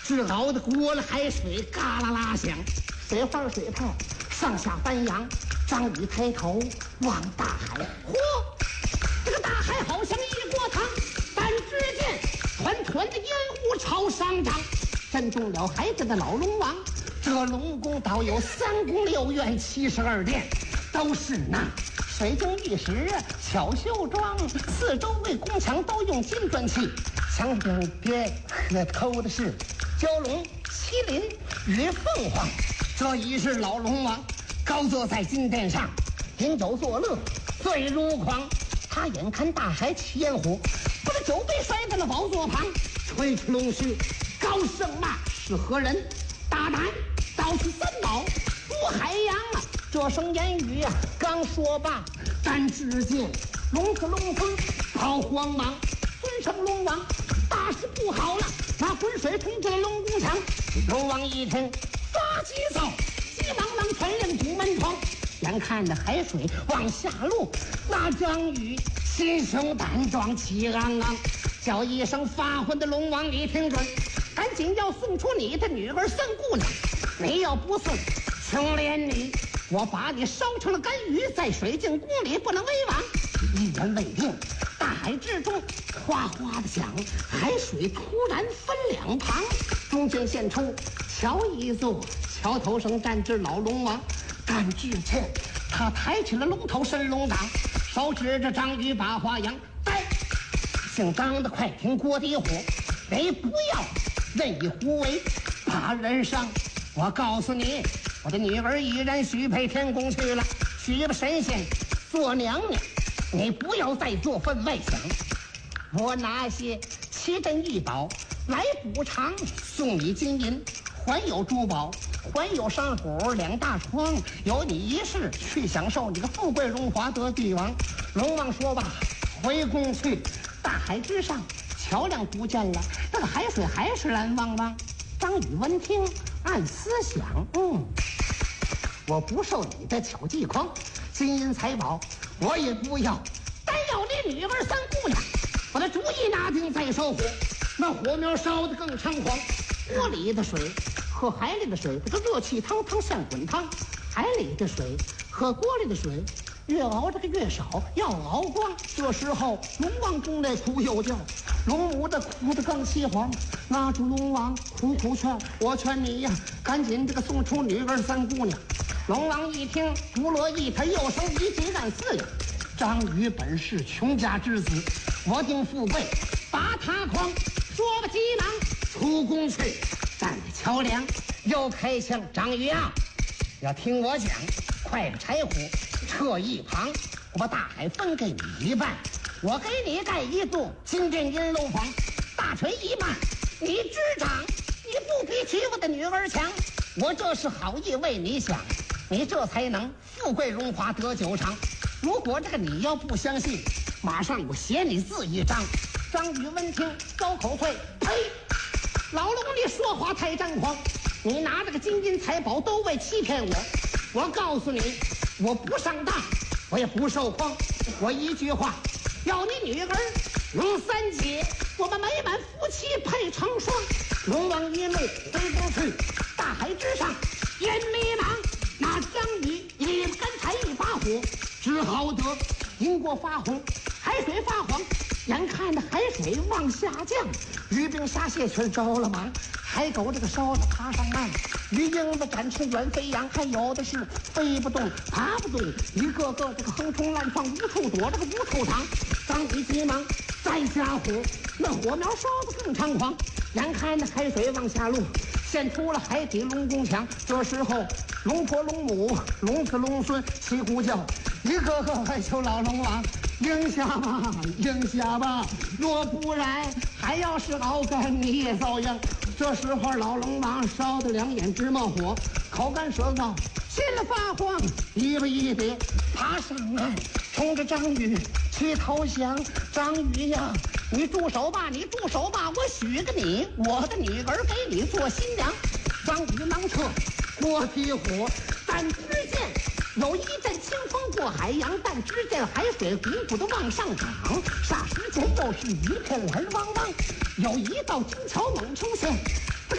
只熬得过了海水嘎啦啦响，水花水泡上下翻扬。张宇抬头望大海，嚯，这个大海好像一锅汤，但只见团团的烟雾朝上涨，震动了海边的老龙王。这龙宫倒有3宫6院72殿，都是那水晶玉石巧绣装，四周围宫墙都用金砖砌，墙边别刻的是蛟龙、麒麟与凤凰。这已是老龙王高坐在金殿上，饮酒作乐，醉如狂。他眼看大海起烟火，把这酒杯摔在了宝座旁，吹吹龙须，高声骂：是何人大胆盗取三宝入海洋啊！这声言语啊刚说罢，但只见龙子龙孙跑慌忙，尊称龙王，大事不好了！那浑水冲进了龙宫墙，龙王一听发急躁，急忙忙传令堵门窗。眼看着海水往下落，那张宇心胸胆壮气昂昂，叫一声发昏的龙王，你听准，赶紧要送出你的女儿三姑娘，你要不送，穷连你，我把你烧成了干鱼，在水晶宫里不能为王。一言未定，大海之中哗哗的响，海水突然分两旁，中间现出桥一座，桥头上站着老龙王。但只见他抬起了龙头神龙掌，手指着张宇把话扬：哎，姓张的快听锅底火，你不要任意胡为把人伤。我告诉你，我的女儿已然许配天宫去了，许了神仙做娘娘，你不要再做分外想。我拿些奇珍异宝来补偿，送你金银，还有珠宝，还有珊瑚2大床，有你一世去享受你个富贵荣华得帝王。龙王说罢回宫去。大海之上桥梁不见了，那个海水还是蓝汪汪。张宇闻听暗思想，我不受你的巧计诓，金银财宝我也不要，单要你女儿三姑娘。我的主意拿定再烧火，那火苗烧得更猖狂。锅里的水和海里的水，这个热气腾腾像滚烫。海里的水和锅里的水，越熬这个越少，要熬光。这时候龙王宫内哭又叫，龙母的哭得更凄惶。拉住龙王苦苦劝，我劝你呀，赶紧这个送出女儿三姑娘。龙王一听不乐意，他又生一计暗思呀，张宇本是穷家之子，我定富贵把他诓。说吧，急忙出宫去，站在桥梁又开枪。张宇啊，要听我讲，快把柴火撤一旁，我把大海分给你一半，我给你盖一座金殿银楼房，大锤一半你执掌，你不比起我的女儿强。我这是好意为你想，你这才能富贵荣华得久长。如果这个你要不相信，马上我写你字一张。张宇闻听高口退，呸！老龙，你说话太张狂，你拿这个金银财宝都为欺骗我。我告诉你，我不上当，我也不受诓，我一句话，要你女儿龙三姐，我们美满夫妻配成双。龙王一怒回宫去，大海之上烟迷茫，那张宇一干柴一把火，只好得银锅发红，海水发黄。眼看着海水往下降，鱼兵虾蟹全着了忙，海狗这个烧了爬上岸，鱼鹰子展翅远飞扬，还有的是飞不动爬不动，一个个这个横冲乱撞，无处躲这个无处藏。张宇急忙再加火，那火苗烧得更猖狂。眼看着海水往下落，现出了海底龙宫墙。这时候龙婆龙母龙子龙孙齐呼叫，一个个还求老龙王应下吧，应下吧，若不然还要是熬干你也遭殃。这时候老龙王烧得两眼直冒火，口干舌燥，心里发慌，一步一跌爬上岸，冲着张宇去投降。张宇呀，你住手吧，你住手吧，我许个你，我的女儿给你做新娘。张宇忙撤锅底火，但只见有一阵清风过海洋，但只见海水鼓鼓的往上涨，霎时间又是一片蓝汪汪。有一道金桥猛出现，